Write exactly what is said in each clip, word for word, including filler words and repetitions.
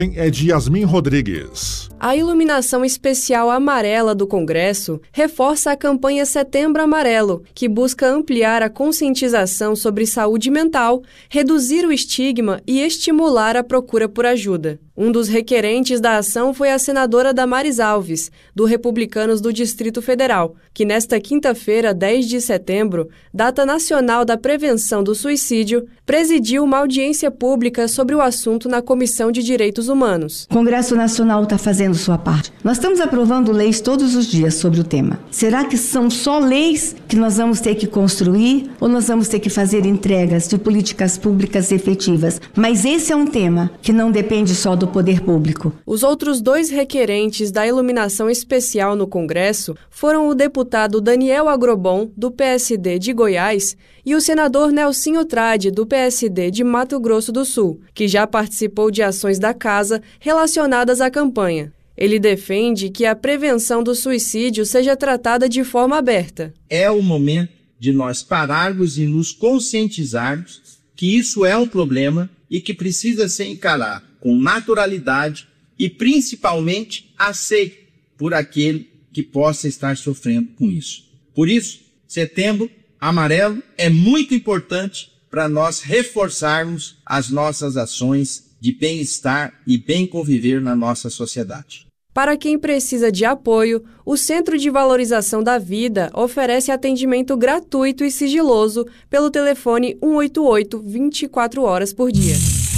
É de Yasmin Rodrigues. A iluminação especial amarela do Congresso reforça a campanha Setembro Amarelo, que busca ampliar a conscientização sobre saúde mental, reduzir o estigma e estimular a procura por ajuda. Um dos requerentes da ação foi a senadora Damares Alves, do Republicanos do Distrito Federal, que nesta quinta-feira, dez de setembro, data nacional da prevenção do suicídio, presidiu uma audiência pública sobre o assunto na Comissão de Direitos Humanos. O Congresso Nacional está fazendo sua parte. Nós estamos aprovando leis todos os dias sobre o tema. Será que são só leis que nós vamos ter que construir ou nós vamos ter que fazer entregas de políticas públicas efetivas? Mas esse é um tema que não depende só do poder público. Os outros dois requerentes da iluminação especial no Congresso foram o deputado Daniel Agrobon, do P S D de Goiás, e o senador Nelsinho Trade, do P S D de Mato Grosso do Sul, que já participou de ações da casa relacionadas à campanha. Ele defende que a prevenção do suicídio seja tratada de forma aberta. É o momento de nós pararmos e nos conscientizarmos que isso é um problema e que precisa ser encarado com naturalidade e principalmente aceito por aquele que possa estar sofrendo com isso. Por isso, Setembro Amarelo é muito importante para nós reforçarmos as nossas ações de bem-estar e bem conviver na nossa sociedade. Para quem precisa de apoio, o Centro de Valorização da Vida oferece atendimento gratuito e sigiloso pelo telefone um oito oito, vinte e quatro horas por dia.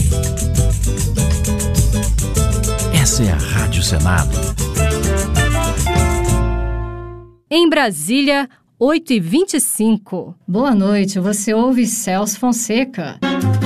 Essa é a Rádio Senado. Em Brasília, oito e vinte e cinco. Boa noite, você ouve Celso Fonseca.